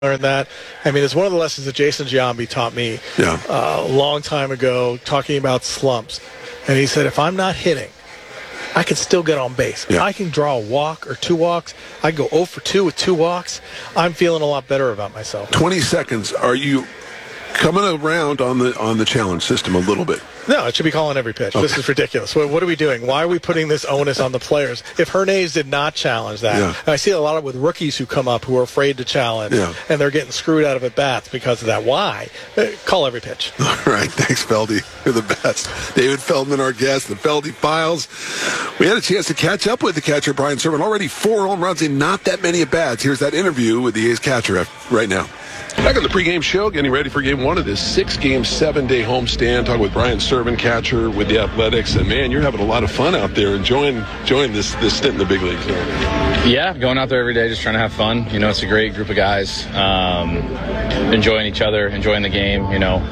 learned that. I mean, it's one of the lessons that Jason Giambi taught me a long time ago, talking about slumps. And he said, if I'm not hitting, I can still get on base. Yeah. I can draw a walk or 2 walks. I can go 0 for 2 with 2 walks. I'm feeling a lot better about myself. 20 seconds. Are you coming around on the challenge system a little bit? No, it should be calling every pitch. Okay. This is ridiculous. What are we doing? Why are we putting this onus on the players? If Hernandez did not challenge that, and I see a lot of with rookies who come up who are afraid to challenge, and they're getting screwed out of at bats because of that. Why? Call every pitch. All right. Thanks, Feldy. You're the best. David Feldman, our guest, the Feldy Files. We had a chance to catch up with the catcher, Brian Serven. Already 4 home runs and not that many at bats. Here's that interview with the A's catcher right now. Back on the pregame show, getting ready for game 1 of this 6-game, 7-day homestand. Talking with Brian Serven, catcher with the Athletics. And, man, you're having a lot of fun out there enjoying this stint in the big leagues. Yeah, going out there every day, just trying to have fun. You know, it's a great group of guys, enjoying each other, enjoying the game,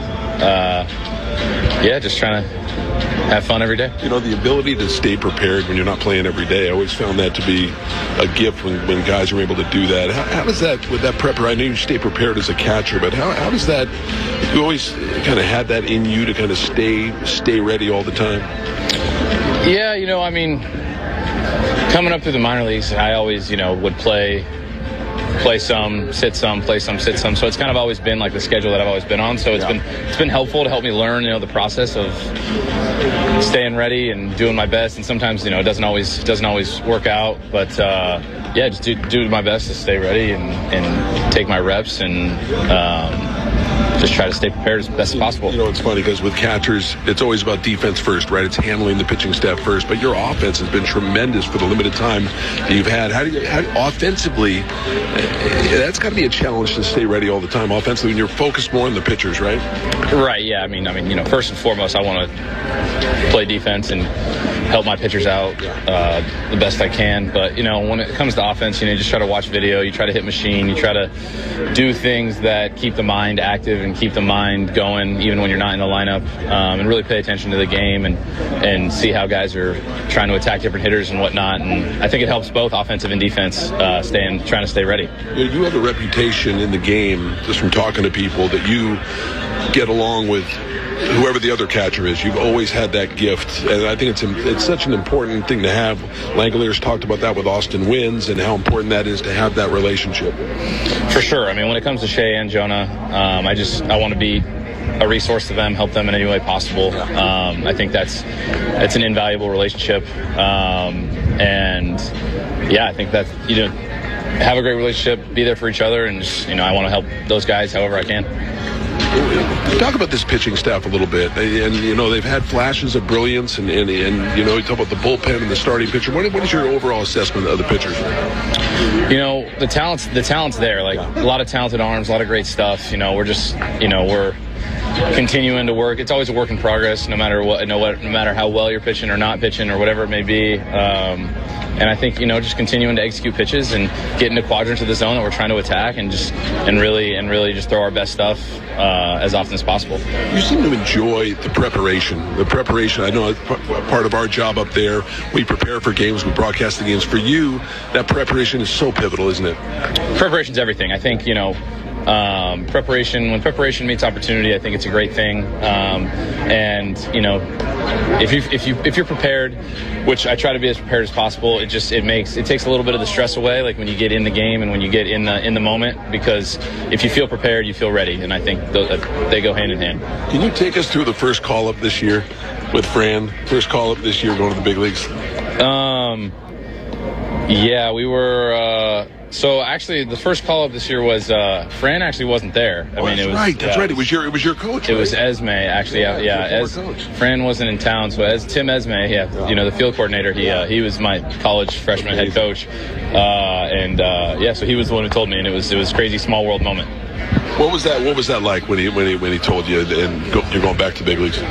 just trying to have fun every day. You know, the ability to stay prepared when you're not playing every day, I always found that to be a gift when guys are able to do that. How does that, with that prepper, I know you stay prepared as a catcher, but how does that, you always kind of had that in you to kind of stay ready all the time? Yeah, coming up through the minor leagues, I always, would play some, sit some, play some, sit some. So it's kind of always been like the schedule that I've always been on. So it's been helpful to help me learn, the process of staying ready and doing my best. And sometimes, it doesn't always work out. But just do my best to stay ready and take my reps and just try to stay prepared as best as possible. It's funny because with catchers, it's always about defense first, right? It's handling the pitching staff first. But your offense has been tremendous for the limited time that you've had. How offensively, that's got to be a challenge to stay ready all the time offensively when you're focused more on the pitchers, right? Right, yeah. I mean, first and foremost, I want to play defense and help my pitchers out the best I can. But, when it comes to offense, you just try to watch video, you try to hit machine, you try to do things that keep the mind active and keep the mind going even when you're not in the lineup, and really pay attention to the game and see how guys are trying to attack different hitters and whatnot. And I think it helps both offensive and defense trying to stay ready. You have a reputation in the game, just from talking to people, that you get along with whoever the other catcher is. You've always had that gift, and I think it's such an important thing to have. Langolier's talked about that with Austin Wynns and how important that is to have that relationship. For sure. When it comes to Shea and Jonah, I want to be a resource to them, help them in any way possible. I think that's an invaluable relationship, and I think that have a great relationship, be there for each other, and just, I want to help those guys however I can. Talk about this pitching staff a little bit, and they've had flashes of brilliance, and you talk about the bullpen and the starting pitcher. What is your overall assessment of the pitchers? The talent's there. Like a lot of talented arms, a lot of great stuff. We're just we're continuing to work. It's always a work in progress, no matter what, no matter how well you're pitching or not pitching or whatever it may be. And I think, just continuing to execute pitches and get into quadrants of the zone that we're trying to attack and really just throw our best stuff as often as possible. You seem to enjoy the preparation. I know part of our job up there, we prepare for games, we broadcast the games. For you, that preparation is so pivotal, isn't it? Preparation's everything. I think, when preparation meets opportunity, I think it's a great thing. If you're prepared, which I try to be as prepared as possible, it takes a little bit of the stress away, like when you get in the game and when you get in the moment, because if you feel prepared, you feel ready, and I think they go hand in hand. Can you take us through the first call-up this year with Fran? First call-up this year going to the big leagues? We were... So actually, the first call-up this year was Fran actually wasn't there. That's right. It was your coach. It was Esme actually. Fran wasn't in town, so Tim Esme, the field coordinator, he was my college freshman head coach, so he was the one who told me, and it was a crazy small world moment. What was that like when he told you you're going back to big leagues?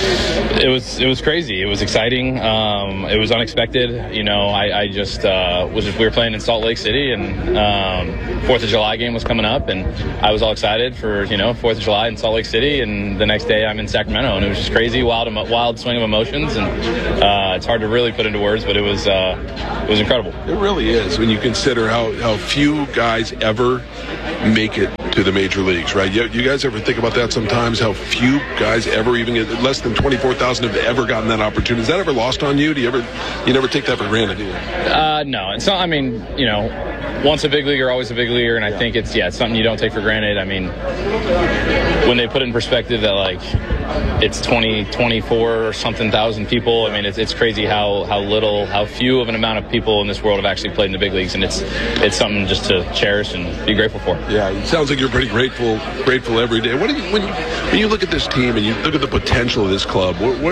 It was crazy. It was exciting. It was unexpected. You know, I just we were playing in Salt Lake City, and 4th of July game was coming up, and I was all excited for 4th of July in Salt Lake City, and the next day I'm in Sacramento, and it was just crazy, wild swing of emotions, and it's hard to really put into words, but it was incredible. It really is when you consider how few guys ever make it to the major leagues, right? You guys ever think about that sometimes? How few guys ever even get, less than 24,000 have ever gotten that opportunity. Is that ever lost on you? You never take that for granted, do you? No, it's not. I mean, once a big leaguer, always a big leaguer, and I think it's something you don't take for granted. I mean, when they put it in perspective that it's 24 or something thousand people, I mean, it's crazy how few of an amount of people in this world have actually played in the big leagues, and it's something just to cherish and be grateful for. Yeah, it sounds like you're pretty grateful every day. When you look at this team and you look at the potential of this club,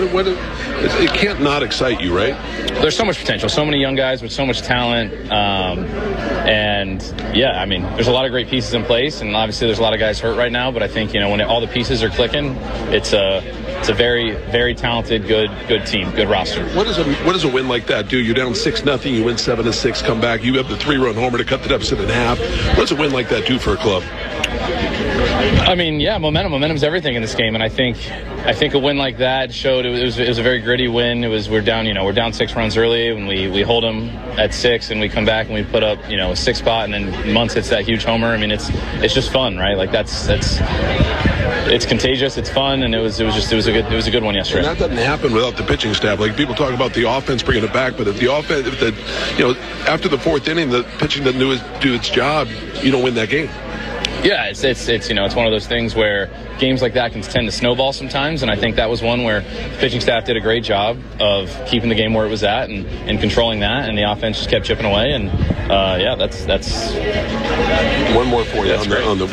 it can't not excite you, right? There's so much potential, so many young guys with so much talent, and yeah, I mean, there's a lot of great pieces in place, and obviously there's a lot of guys hurt right now, but I think when all the pieces are clicking, it's a very, very talented, good team, good roster. What does a win like that do? You're down 6-0, you win 7-6, come back, you have the 3-run homer to cut the deficit in half. What does a win like that do for a club? I mean, yeah, momentum's everything in this game, and I think a win like that showed it was a very gritty win. We're down 6 runs early, and we hold them at 6, and we come back and we put up a 6 spot, and then Muntz hits that huge homer. I mean, it's just fun, right? Like it's contagious, it's fun, and it was a good one yesterday. And that doesn't happen without the pitching staff. Like, people talk about the offense bringing it back, but if after the 4th inning the pitching doesn't do its job, you don't win that game. Yeah, it's one of those things where games like that can tend to snowball sometimes, and I think that was one where the pitching staff did a great job of keeping the game where it was at and controlling that, and the offense just kept chipping away, and that's one more for you on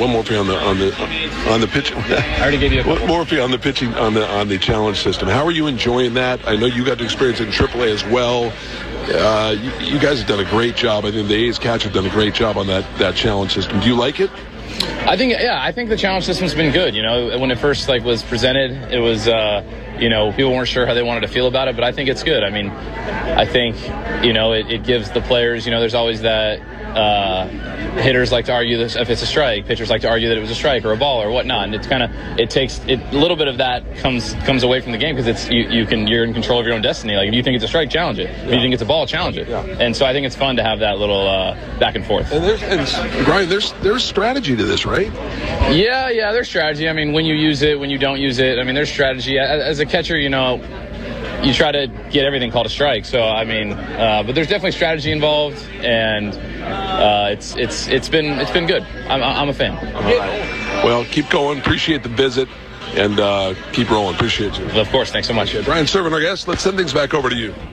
the pitch. I already gave you a one more for you on the pitching on the challenge system. How are you enjoying that? I know you got to experience it in AAA as well. You guys have done a great job. I think the A's catcher have done a great job on that challenge system. Do you like it? I think the challenge system's been good. When it first was presented, it was people weren't sure how they wanted to feel about it, but I think it's good. I mean, I think it gives the players, there's always that hitters like to argue this if it's a strike, pitchers like to argue that it was a strike or a ball or whatnot, and it's a little bit of that comes away from the game, because you're in control of your own destiny. Like, if you think it's a strike, challenge it. If you think it's a ball, challenge it. Yeah. And so I think it's fun to have that little back and forth. And Brian, there's strategy to this, right? Yeah, there's strategy. I mean, when you use it, when you don't use it, I mean, there's strategy. As a catcher, you try to get everything called a strike. So I mean, but there's definitely strategy involved, and it's been good. I'm a fan. All right. Well, keep going. Appreciate the visit, and keep rolling. Appreciate you. Of course. Thanks so much. Brian Serven, our guest. Let's send things back over to you.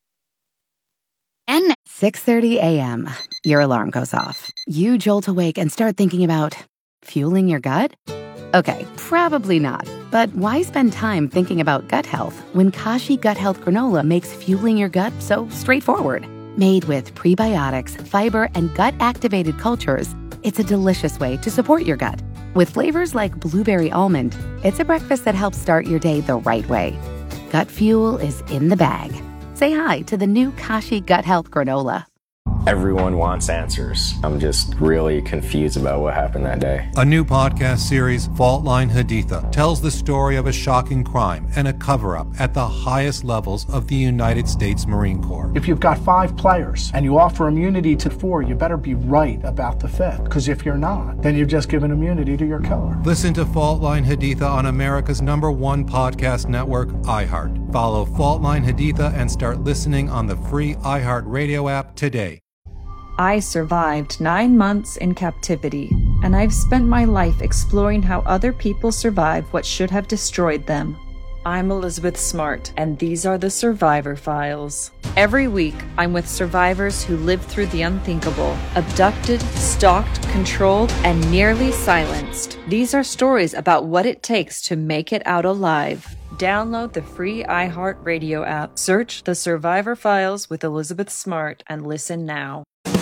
And 6:30 a.m. Your alarm goes off. You jolt awake and start thinking about fueling your gut. Okay, probably not. But why spend time thinking about gut health when Kashi Gut Health Granola makes fueling your gut so straightforward? Made with prebiotics, fiber, and gut-activated cultures, it's a delicious way to support your gut. With flavors like blueberry almond, it's a breakfast that helps start your day the right way. Gut fuel is in the bag. Say hi to the new Kashi Gut Health Granola. Everyone wants answers. I'm just really confused about what happened that day. A new podcast series, Fault Line Haditha, tells the story of a shocking crime and a cover-up at the highest levels of the United States Marine Corps. If you've got 5 players and you offer immunity to 4, you better be right about the 5th. Because if you're not, then you've just given immunity to your killer. Listen to Fault Line Haditha on America's #1 podcast network, iHeart. Follow Fault Line Haditha and start listening on the free iHeart Radio app today. I survived 9 months in captivity, and I've spent my life exploring how other people survive what should have destroyed them. I'm Elizabeth Smart, and these are the Survivor Files. Every week, I'm with survivors who lived through the unthinkable, abducted, stalked, controlled, and nearly silenced. These are stories about what it takes to make it out alive. Download the free iHeart Radio app, search The Survivor Files with Elizabeth Smart, and listen now.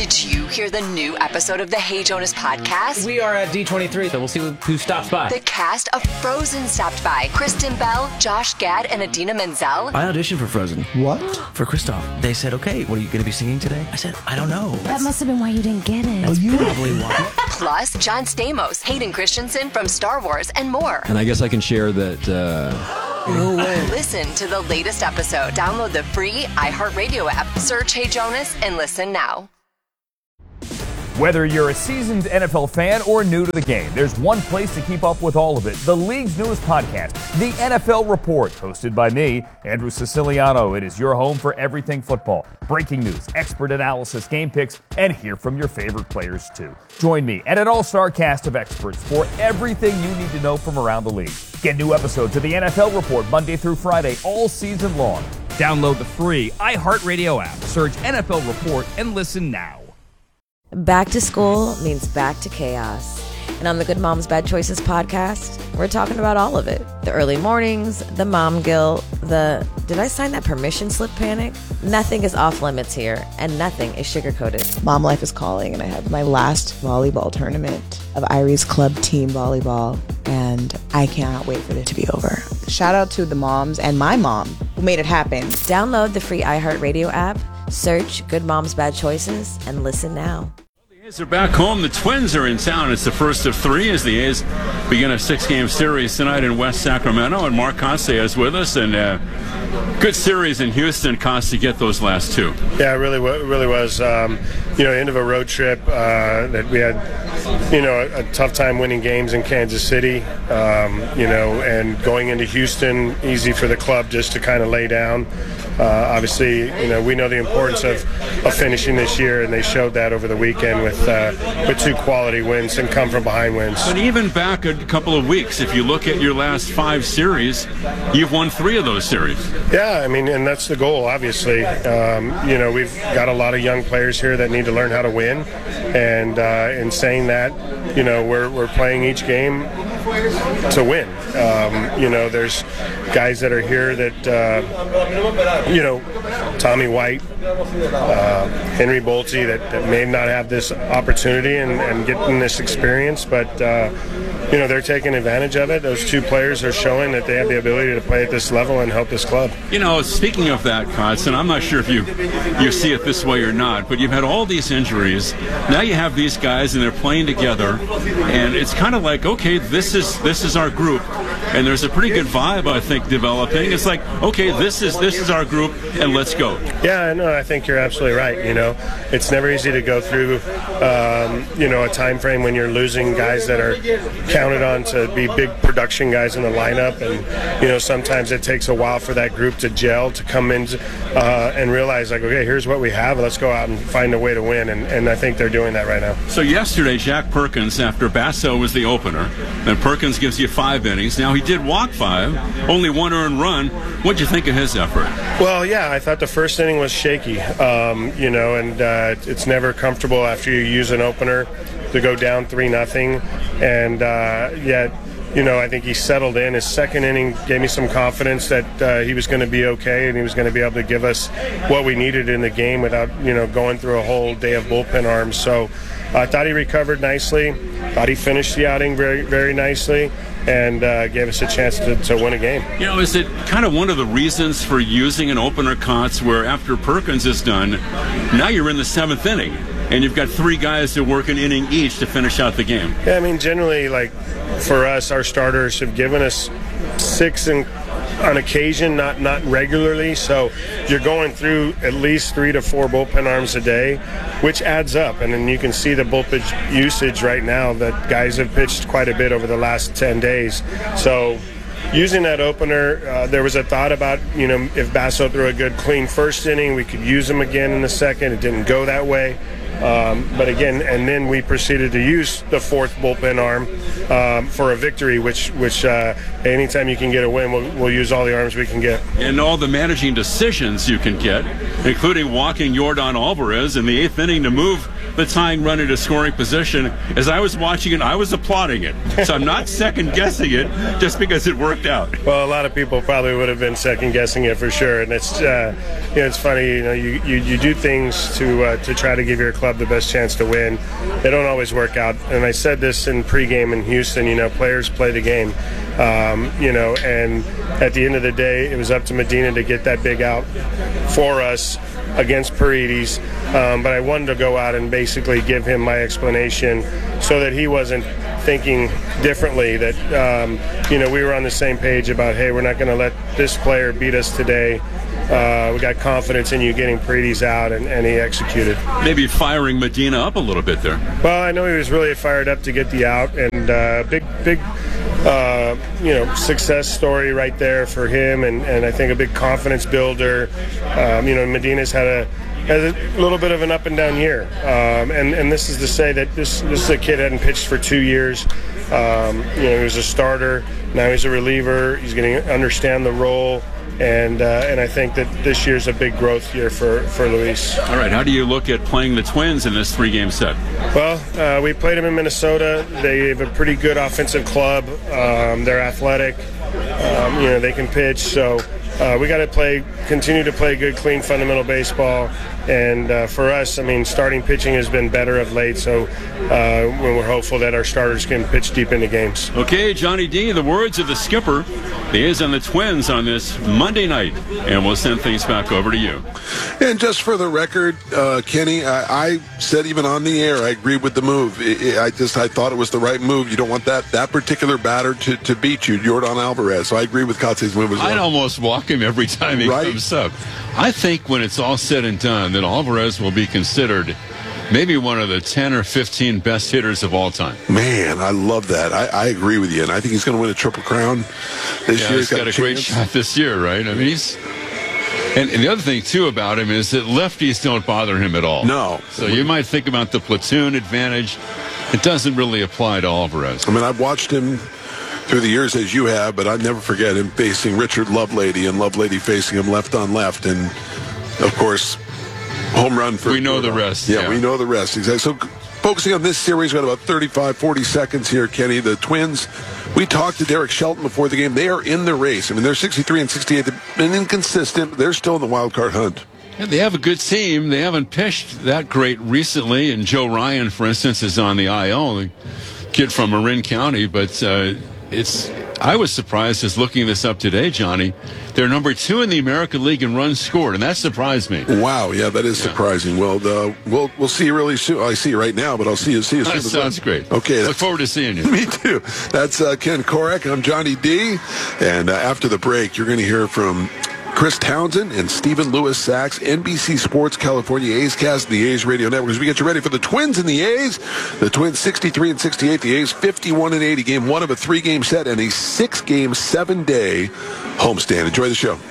Did you hear the new episode of the Hey Jonas podcast? We are at D23, so we'll see who stops by. The cast of Frozen stopped by. Kristen Bell, Josh Gad, and Idina Menzel. I auditioned for Frozen. What? For Kristoff. They said, okay, what are you going to be singing today? I said, I don't know. That must have been why you didn't get it. That's probably why. Plus, John Stamos, Hayden Christensen from Star Wars, and more. And I guess I can share that... No way. Listen to the latest episode. Download the free iHeartRadio app. Search Hey Jonas and listen now. Whether you're a seasoned NFL fan or new to the game, there's one place to keep up with all of it. The league's newest podcast, The NFL Report, hosted by me, Andrew Siciliano. It is your home for everything football. Breaking news, expert analysis, game picks, and hear from your favorite players too. Join me and an all-star cast of experts for everything you need to know from around the league. Get new episodes of The NFL Report Monday through Friday all season long. Download the free iHeartRadio app. Search NFL Report and listen now. Back to school means back to chaos. And on the Good Moms Bad Choices podcast, we're talking about all of it. The early mornings, the mom guilt, the did I sign that permission slip panic? Nothing is off limits here, and nothing is sugar-coated. Mom life is calling, and I have my last volleyball tournament of Irie's Club Team Volleyball, and I cannot wait for it to be over. Shout out to the moms and my mom who made it happen. Download the free iHeartRadio app, search Good Moms Bad Choices, and listen now. A's are back home. The Twins are in town. It's the first of three as the A's begin a 6-game series tonight in West Sacramento. And Mark Costa is with us. And good series in Houston, Costa, get those last two. Yeah, it really was. End of a road trip that we had, a tough time winning games in Kansas City, and going into Houston, easy for the club just to kind of lay down. Obviously, we know the importance of finishing this year, and they showed that over the weekend with two quality wins and come from behind wins. But even back a couple of weeks, if you look at your last 5 series, you've won 3 of those series. Yeah, and that's the goal, obviously. We've got a lot of young players here that need to learn how to win, and in saying that, we're playing each game to win. There's guys that are here that, Tommy White, Henry Bolte that may not have this opportunity and getting this experience, but they're taking advantage of it. Those 2 players are showing that they have the ability to play at this level and help this club. Speaking of that, Cotson, I'm not sure if you see it this way or not, but you've had all these injuries. Now you have these guys and they're playing together, and it's kind of like, okay, this is our group, and there's a pretty good vibe, I think, developing. It's like, okay, this is our group, and let's go. Yeah, no, I think you're absolutely right. It's never easy to go through, a time frame when you're losing guys that are counted on to be big production guys in the lineup, and sometimes it takes a while for that group to gel, to come in and realize, like, okay, here's what we have, let's go out and find a way to win, and I think they're doing that right now. So yesterday, Jack Perkins, after Basso was the opener, then Perkins gives you 5 innings. Now he did walk 5, only 1 earned run. What'd you think of his effort? Well, yeah, I thought the first inning was shaky, it's never comfortable after you use an opener to go down 3-0, and yet, I think he settled in. His second inning gave me some confidence that he was going to be okay, and he was going to be able to give us what we needed in the game without, going through a whole day of bullpen arms. So I thought he recovered nicely. Thought he finished the outing very, very nicely, and gave us a chance to win a game. Is it kind of one of the reasons for using an opener, Kotz, where after Perkins is done, now you're in the 7th inning, and you've got 3 guys that work an inning each to finish out the game? Yeah, generally, for us, our starters have given us 6 on occasion, not regularly. So you're going through at least 3 to 4 bullpen arms a day, which adds up. And then you can see the bullpen usage right now that guys have pitched quite a bit over the last 10 days. So using that opener, there was a thought about, if Basso threw a good clean first inning, we could use him again in the second. It didn't go that way. But again, and then we proceeded to use the 4th bullpen arm for a victory, which anytime you can get a win, we'll use all the arms we can get. And all the managing decisions you can get, including walking Yordan Alvarez in the 8th inning to move the tying run into scoring position. As I was watching it, I was applauding it. So I'm not second-guessing it just because it worked out. Well, a lot of people probably would have been second-guessing it for sure. And it's it's funny, you do things to try to give your club the best chance to win. They don't always work out. And I said this in pregame in Houston, players play the game. And at the end of the day, it was up to Medina to get that big out for us against Paredes. But I wanted to go out and basically give him my explanation so that he wasn't thinking differently, that, we were on the same page about, hey, we're not going to let this player beat us today. We got confidence in you getting Paredes out, and he executed. Maybe firing Medina up a little bit there. Well, I know he was really fired up to get the out, and big success story right there for him, and I think a big confidence builder. Medina's had a little bit of an up and down year, and this is to say that this is a kid hadn't pitched for 2 years. He was a starter, now he's a reliever. He's going to understand the role. And I think that this year's a big growth year for Luis. All right, how do you look at playing the Twins in this 3-game set? Well, we played them in Minnesota. They have a pretty good offensive club. They're athletic. They can pitch. So we got to continue to play good, clean, fundamental baseball. And for us, starting pitching has been better of late. So we're hopeful that our starters can pitch deep into games. Okay, Johnny D, the words of the skipper. He is on the Twins on this Monday night, and we'll send things back over to you. And just for the record, Kenny, I said even on the air, I agreed with the move. I thought it was the right move. You don't want that particular batter to beat you, Yordan Alvarez. So I agree with Kotze's move as well. I'd almost walk him every time he comes up. I think when it's all said and done, that Alvarez will be considered maybe one of the 10 or 15 best hitters of all time. Man, I love that. I agree with you, and I think he's going to win a Triple Crown this year. He's got a great shot this year, right? And the other thing, too, about him is that lefties don't bother him at all. No. So you might think about the platoon advantage. It doesn't really apply to Alvarez. I've watched him through the years as you have, but I'll never forget him facing Richard Lovelady and Lovelady facing him left on left. And, of course, home run for... We know the rest. Yeah, we know the rest. Exactly. So focusing on this series, we've got about 35, 40 seconds here, Kenny. The Twins, we talked to Derek Shelton before the game. They are in the race. They're 63 and 68. They've been inconsistent, but they're still in the wild card hunt. Yeah, they have a good team. They haven't pitched that great recently, and Joe Ryan, for instance, is on the IL, the kid from Marin County, but I was surprised as looking this up today, Johnny. They're number 2 in the American League in runs scored, and that surprised me. Wow, yeah, that is surprising. Well, we'll see you really soon. I see you right now, but I'll see you soon. That sounds great. Okay, look forward to seeing you. Me too. That's Ken Korach. I'm Johnny D. And after the break, you're going to hear from Chris Townsend and Stephen Lewis Sachs, NBC Sports California A's Cast, the A's Radio Network. As we get you ready for the Twins and the A's. The Twins 63 and 68, the A's 51 and 80. Game 1 of a 3-game set and a 6-game, 7-day homestand. Enjoy the show.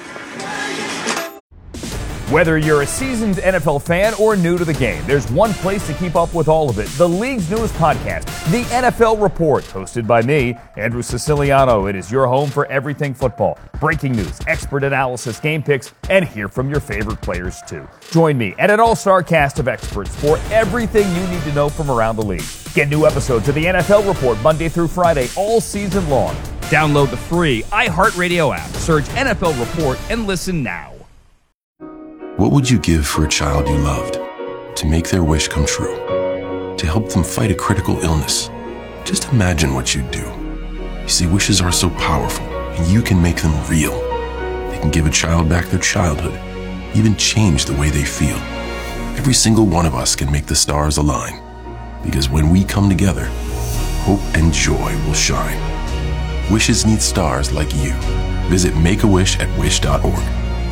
Whether you're a seasoned NFL fan or new to the game, there's one place to keep up with all of it. The league's newest podcast, The NFL Report, hosted by me, Andrew Siciliano. It is your home for everything football. Breaking news, expert analysis, game picks, and hear from your favorite players, too. Join me and an all-star cast of experts for everything you need to know from around the league. Get new episodes of The NFL Report Monday through Friday all season long. Download the free iHeartRadio app. Search NFL Report and listen now. What would you give for a child you loved? To make their wish come true? To help them fight a critical illness? Just imagine what you'd do. You see, wishes are so powerful, and you can make them real. They can give a child back their childhood, even change the way they feel. Every single one of us can make the stars align. Because when we come together, hope and joy will shine. Wishes need stars like you. Visit makeawish@wish.org.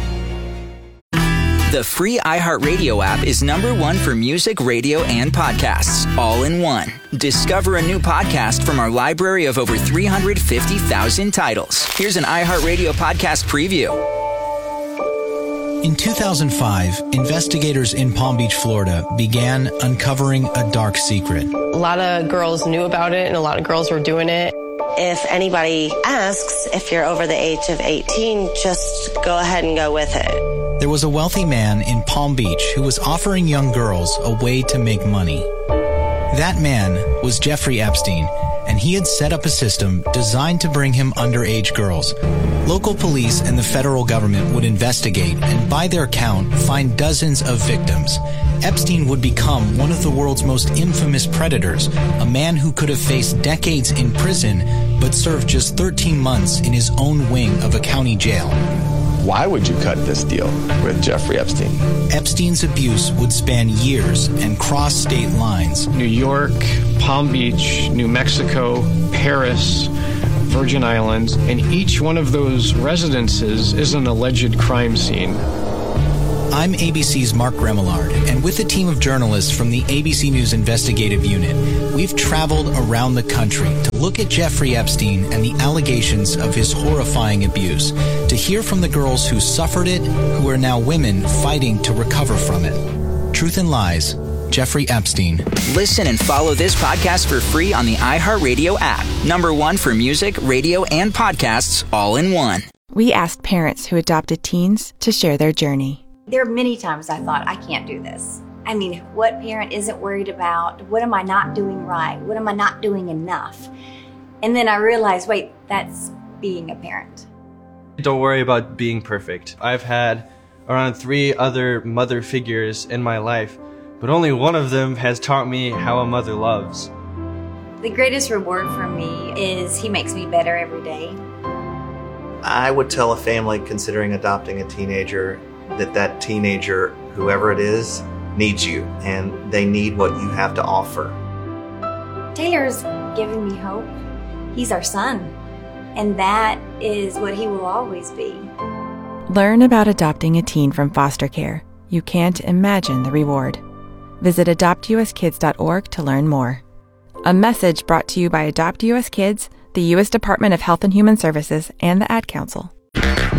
The free iHeartRadio app is #1 for music, radio, and podcasts, all in one. Discover a new podcast from our library of over 350,000 titles. Here's an iHeartRadio podcast preview. In 2005, investigators in Palm Beach, Florida, began uncovering a dark secret. A lot of girls knew about it, and a lot of girls were doing it. if anybody asks if you're over the age of 18, just go ahead and go with it. There was a wealthy man in Palm Beach who was offering young girls a way to make money. That man was Jeffrey Epstein, and he had set up a system designed to bring him underage girls. Local police and the federal government would investigate and, by their count, find dozens of victims. Epstein would become one of the world's most infamous predators, a man who could have faced decades in prison but served just 13 months in his own wing of a county jail. Why would you cut this deal with Jeffrey Epstein? Epstein's abuse would span years and cross state lines. New York, Palm Beach, New Mexico, Paris, Virgin Islands, and each one of those residences is an alleged crime scene. I'm ABC's Mark Remillard, and with a team of journalists from the ABC News Investigative Unit, we've traveled around the country to look at Jeffrey Epstein and the allegations of his horrifying abuse, to hear from the girls who suffered it, who are now women fighting to recover from it. Truth and Lies, Jeffrey Epstein. Listen and follow this podcast for free on the iHeartRadio app. #1 for music, radio, and podcasts all in one. We asked parents who adopted teens to share their journey. There are many times I thought, I can't do this. I mean, what parent isn't worried about? What am I not doing right? What am I not doing enough? And then I realized, wait, that's being a parent. Don't worry about being perfect. I've had around 3 other mother figures in my life, but only one of them has taught me how a mother loves. The greatest reward for me is he makes me better every day. I would tell a family considering adopting a teenager that teenager, whoever it is, needs you, and they need what you have to offer. Taylor's given me hope. He's our son, and that is what he will always be. Learn about adopting a teen from foster care. You can't imagine the reward. Visit adoptuskids.org to learn more. A message brought to you by Adopt US Kids, the U.S. Department of Health and Human Services, and the Ad Council.